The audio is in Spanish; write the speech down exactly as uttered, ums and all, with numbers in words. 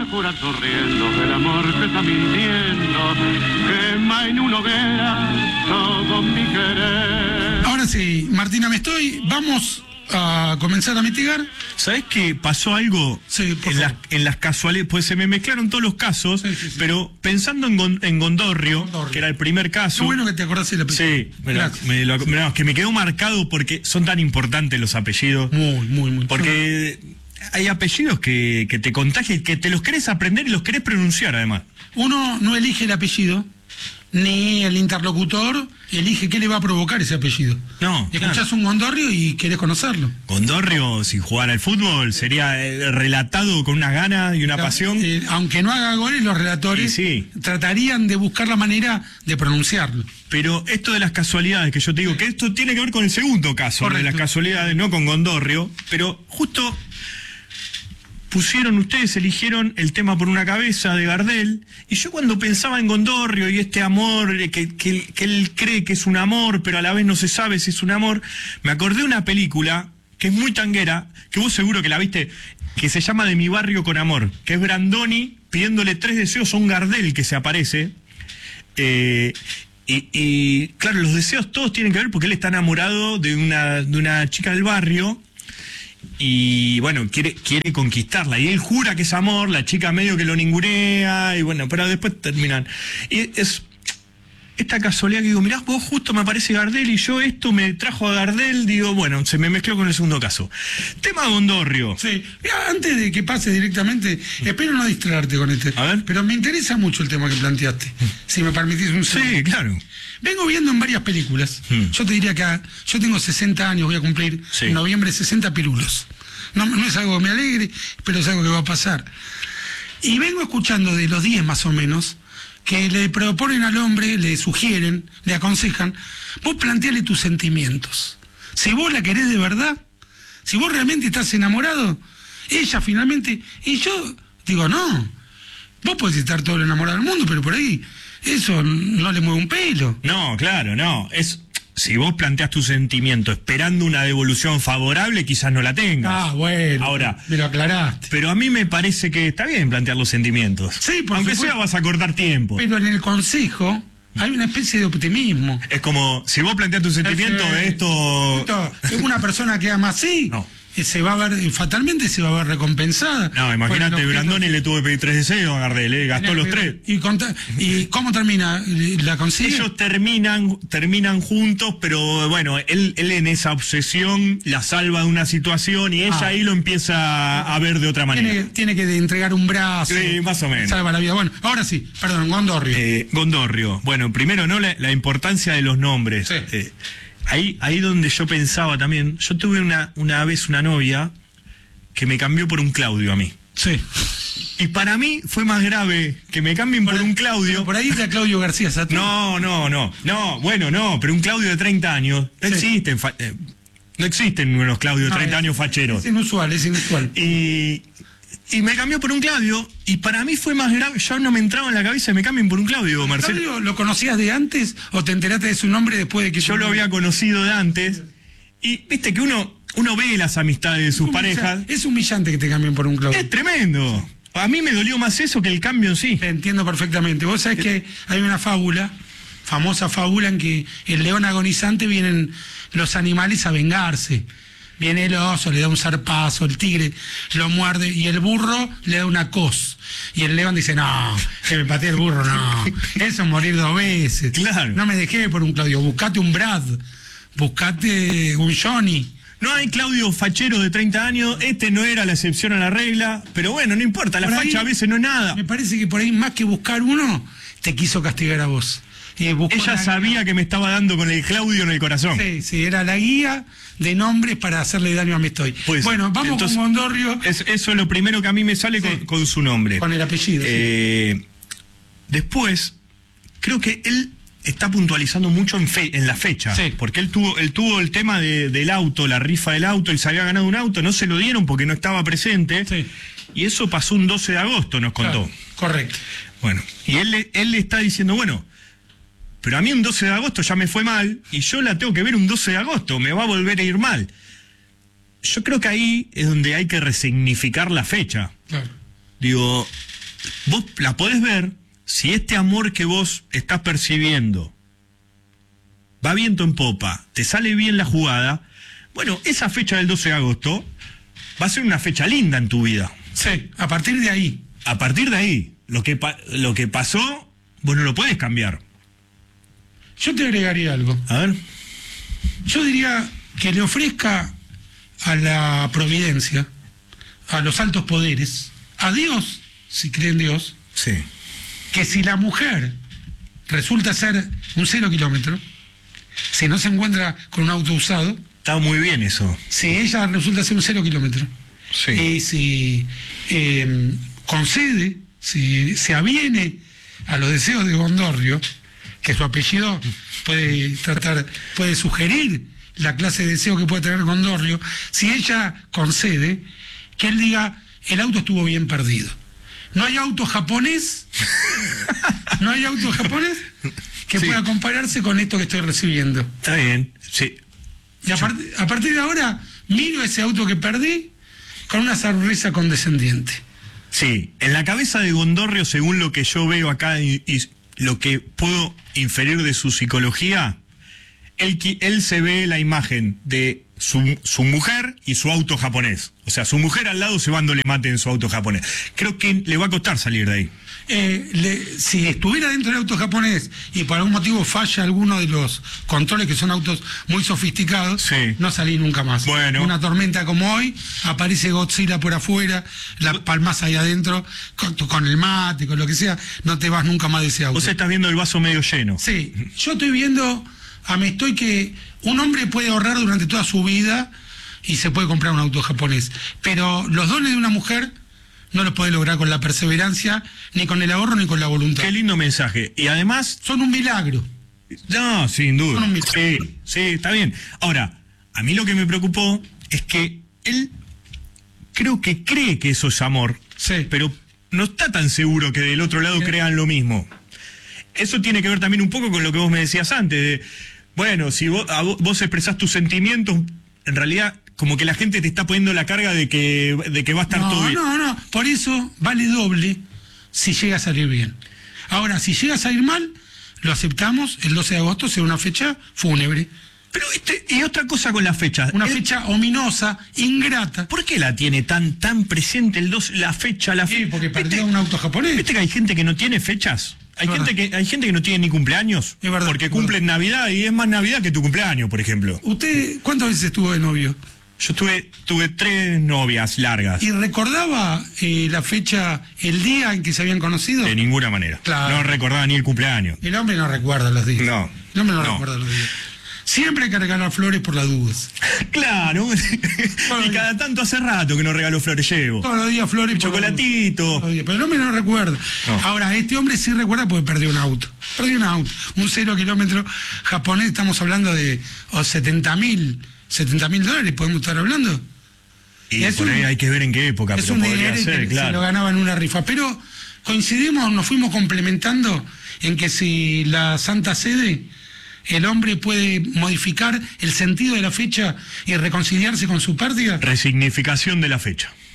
jurando riendo del amor que está mintiendo, quema en una hoguera todo mi querer. Ahora sí, Martina, me estoy, vamos a comenzar a mitigar. ¿Sabés que pasó algo Sí, en, las, en las casualidades? Pues se me mezclaron todos los casos, sí, sí, sí. Pero pensando en, Gon, en Gondorrio, Gondorrio, que era el primer caso. Qué bueno que te acordás del apellido. Sí, mira, me lo, mira, que me quedó marcado porque son tan importantes los apellidos. Muy, muy, muy. Porque hay apellidos que, que te contagian, que te los querés aprender y los querés pronunciar además. Uno no elige el apellido, ni el interlocutor elige qué le va a provocar ese apellido. No, escuchás claro. un Gondorrio y querés conocerlo. Gondorrio, si jugara al fútbol, sería eh, relatado con unas ganas y una Claro, pasión. Eh, aunque no haga goles, los relatores sí. tratarían de buscar la manera de pronunciarlo. Pero esto de las casualidades, que yo te digo, sí. que esto tiene que ver con el segundo caso, Correcto. de las casualidades, no con Gondorrio, pero justo pusieron, ustedes eligieron el tema por una cabeza de Gardel, y yo cuando pensaba en Gondorrio y este amor, que, que, que él cree que es un amor, pero a la vez no se sabe si es un amor, me acordé de una película que es muy tanguera, que vos seguro que la viste, que se llama De mi barrio con amor, que es Brandoni pidiéndole tres deseos a un Gardel que se aparece, eh, y, y claro, los deseos todos tienen que ver porque él está enamorado de una, de una chica del barrio, y bueno, quiere, quiere conquistarla, y él jura que es amor, la chica medio que lo ningunea, y bueno, pero después terminan. Y es esta casualidad que digo, mirá, vos justo me aparece Gardel, y yo esto me trajo a Gardel, digo, bueno, se me mezcló con el segundo caso. Tema Gondorrio. Sí, mira, antes de que pase directamente, espero no distraerte con este. A ver. Pero me interesa mucho el tema que planteaste, si me permitís un segundo. Sí, claro. Vengo viendo en varias películas. Hmm. Yo te diría que a, yo tengo sesenta años, voy a cumplir sí. en noviembre sesenta pirulos. No, no es algo que me alegre, pero es algo que va a pasar. Y vengo escuchando de los diez más o menos, que le proponen al hombre, le sugieren, le aconsejan, vos planteale tus sentimientos. Si vos la querés de verdad, si vos realmente estás enamorado, ella finalmente, y yo digo, no, vos podés estar todo el enamorado del mundo, pero por ahí eso no le mueve un pelo. No, claro, no. Es si vos planteás tu sentimiento esperando una devolución favorable, quizás no la tengas. Ah, bueno. Ahora, me lo aclaraste. Pero a mí me parece que está bien plantear los sentimientos. Sí, por aunque supuesto. sea vas a cortar tiempo. Pero en el consejo hay una especie de optimismo. Es como, si vos planteás tu sentimiento, es, eh, esto... esto... Una persona que ama así... No. se va a ver, fatalmente se va a ver recompensada. No, imagínate, Brandoni le tuvo que pedir tres deseos a Gardel, ¿eh? Gastó los tres. ¿Y, ¿Y cómo termina? ¿La consigue? Ellos terminan, terminan juntos, pero bueno, él, él en esa obsesión la salva de una situación y ella ah. ahí lo empieza a ver de otra manera. Tiene, tiene que entregar un brazo. Sí, más o menos. Salva la vida. Bueno, ahora sí, perdón, Gondorrio. Eh, Gondorrio. Bueno, primero, ¿no? La, la importancia de los nombres. Sí. Eh, Ahí, ahí donde yo pensaba también, yo tuve una, una vez una novia que me cambió por un Claudio a mí. Sí. Y para mí fue más grave que me cambien por, por un Claudio. Por ahí está Claudio García Sato. No, no, no. No, bueno, no, pero un Claudio de treinta años. No sí. existen, eh, no existen unos Claudios de no, treinta es, años facheros. Es inusual, es inusual. Y... Y me cambió por un Claudio, y para mí fue más grave, ya no me entraba en la cabeza, me cambian por un Claudio, Marcelo. ¿Claudio lo conocías de antes o te enteraste de su nombre después de que... Yo lo había conocido de antes, y viste que uno, uno ve las amistades de sus parejas. Es humillante que te cambien por un Claudio. Es tremendo. A mí me dolió más eso que el cambio en sí. Te entiendo perfectamente. Vos sabés que hay una fábula, famosa fábula, en que el león agonizante vienen los animales a vengarse. Viene el oso, le da un zarpazo, el tigre lo muerde y el burro le da una cos. Y el león dice, no, que me patee el burro, no. Eso es morir dos veces. Claro. No me dejé por un Claudio, buscate un Brad, buscate un Johnny. No hay Claudio fachero de treinta años, este no era la excepción a la regla, pero bueno, no importa, la por facha ahí, a veces no es nada. Me parece que por ahí más que buscar uno, te quiso castigar a vos. Eh, Ella sabía que me estaba dando con el Claudio en el corazón. Sí, sí, era la guía de nombres para hacerle daño a Mestoy. Pues, bueno, vamos entonces, con Gondorrio. Es, eso es lo primero que a mí me sale sí, con, con su nombre. Con el apellido. Eh, sí. Después, creo que él está puntualizando mucho en, fe, en la fecha. Sí. Porque él tuvo, él tuvo el tema de, del auto, la rifa del auto, él se había ganado un auto, no se lo dieron porque no estaba presente. Sí. Y eso pasó un doce de agosto, nos contó. Claro, correcto. Bueno, y él, él le está diciendo, bueno, pero a mí un doce de agosto ya me fue mal, y yo la tengo que ver un doce de agosto, me va a volver a ir mal. Yo creo que ahí es donde hay que resignificar la fecha. Claro. Digo, vos la podés ver si este amor que vos estás percibiendo va viento en popa, te sale bien la jugada. Bueno, esa fecha del doce de agosto va a ser una fecha linda en tu vida. Sí, a partir de ahí. A partir de ahí, lo que, pa lo que pasó, vos no lo puedes cambiar. Yo te agregaría algo. A ver. Yo diría que le ofrezca a la providencia, a los altos poderes, a Dios, si cree en Dios, sí, que si la mujer resulta ser un cero kilómetro, si no se encuentra con un auto usado, está muy bien eso. Si ella resulta ser un cero kilómetro, sí, y si eh, concede, si se aviene a los deseos de Gondorrio, que su apellido puede tratar, puede sugerir la clase de deseo que puede tener Gondorrio, si ella concede, que él diga, el auto estuvo bien perdido. No hay auto japonés, no hay auto japonés que sí. pueda compararse con esto que estoy recibiendo. Está bien, sí. Y a, part a partir de ahora, miro ese auto que perdí con una sonrisa condescendiente. Sí, en la cabeza de Gondorrio, según lo que yo veo acá y, y lo que puedo inferir de su psicología, él, él se ve la imagen de su, su mujer y su auto japonés. O sea, su mujer al lado cebándole mate en su auto japonés. Creo que le va a costar salir de ahí. Eh, le, si estuviera dentro del auto japonés y por algún motivo falla alguno de los controles, que son autos muy sofisticados, sí. no salí nunca más. Bueno. Una tormenta como hoy, aparece Godzilla por afuera, la palmas ahí adentro, con, con el mate, con lo que sea, no te vas nunca más de ese auto. Vos estás viendo el vaso medio lleno. Sí, yo estoy viendo, a me estoy que un hombre puede ahorrar durante toda su vida y se puede comprar un auto japonés, pero los dones de una mujer no los puede lograr con la perseverancia, ni con el ahorro, ni con la voluntad. Qué lindo mensaje. Y además... Son un milagro. No, sin duda. Son un milagro. Sí, sí, está bien. Ahora, a mí lo que me preocupó es que él creo que cree que eso es amor, sí. pero no está tan seguro que del otro lado sí. crean lo mismo. Eso tiene que ver también un poco con lo que vos me decías antes, de, bueno, si vos, a vos, vos expresás tus sentimientos, en realidad... como que la gente te está poniendo la carga de que, de que va a estar no, todo bien. No, no, por eso vale doble si llega a salir bien. Ahora, si llega a salir mal, lo aceptamos, el doce de agosto será una fecha fúnebre. Pero este, y otra cosa con la fecha. Una el, fecha ominosa, ingrata. ¿Por qué la tiene tan tan presente el doce, la fecha, la fecha? Sí, porque perdió un auto japonés. ¿Viste que hay gente que no tiene fechas? Hay gente que hay gente que no tiene ni cumpleaños. Es verdad. Porque cumple en Navidad y es más Navidad que tu cumpleaños, por ejemplo. ¿Usted cuántas veces estuvo de novio? Yo tuve, tuve tres novias largas. ¿Y recordaba eh, la fecha, el día en que se habían conocido? De ninguna manera. Claro. No recordaba ni el cumpleaños. El hombre no recuerda los días. No. El hombre no, no. recuerda los días. Siempre hay que regalar flores por las dudas. Claro. Y cada tanto hace rato que no regalo flores, llevo. Todos los días flores. Chocolatito. Por pero el hombre no recuerda. No. Ahora, este hombre sí recuerda porque perdió un auto. Perdió un auto. Un cero kilómetro japonés, estamos hablando de oh, setenta mil. setenta mil dólares, podemos estar hablando. Y es por un, ahí hay que ver en qué época, es pero un podría dinero ser, que claro. se lo ganaba en una rifa. Pero coincidimos, nos fuimos complementando en que si la Santa Sede, el hombre puede modificar el sentido de la fecha y reconciliarse con su pérdida. Resignificación de la fecha.